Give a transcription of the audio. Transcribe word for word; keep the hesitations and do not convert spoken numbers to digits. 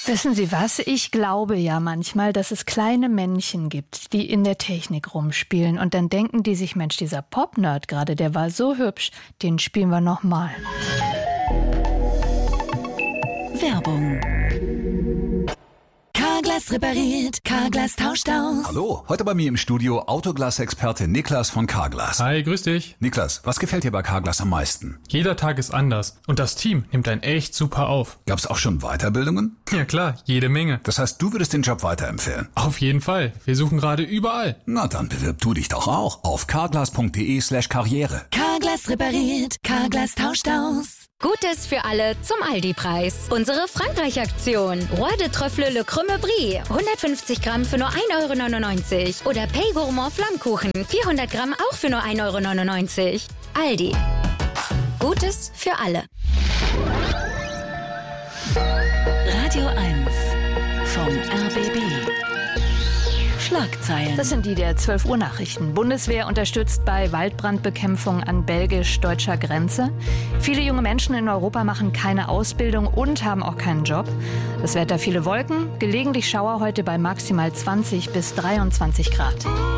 Wissen Sie was? Ich glaube ja manchmal, dass es kleine Männchen gibt, die in der Technik rumspielen. Und dann denken die sich, Mensch, dieser Pop-Nerd gerade, der war so hübsch, den spielen wir noch mal. Werbung. Carglass repariert, Carglass tauscht aus. Hallo, heute bei mir im Studio Autoglas-Experte Niklas von Carglass. Hi, grüß dich. Niklas, was gefällt dir bei Carglass am meisten? Jeder Tag ist anders und das Team nimmt einen echt super auf. Gab's auch schon Weiterbildungen? Ja klar, jede Menge. Das heißt, du würdest den Job weiterempfehlen? Auf jeden Fall. Wir suchen gerade überall. Na, dann bewirb du dich doch auch auf carglass.de slash karriere. Carglass repariert, Carglass tauscht aus. Gutes für alle zum Aldi-Preis. Unsere Frankreich-Aktion. Roi de Trüffle Le Crème Brie. hundertfünfzig Gramm für nur ein Euro neunundneunzig. Oder Pay Gourmand Flammkuchen. vierhundert Gramm auch für nur ein Euro neunundneunzig. Aldi. Gutes für alle. Radio eins vom R B B. Schlagzeilen. Das sind die der zwölf Uhr Nachrichten. Bundeswehr unterstützt bei Waldbrandbekämpfung an belgisch-deutscher Grenze. Viele junge Menschen in Europa machen keine Ausbildung und haben auch keinen Job. Das Wetter viele Wolken, gelegentlich Schauer heute bei maximal zwanzig bis dreiundzwanzig Grad.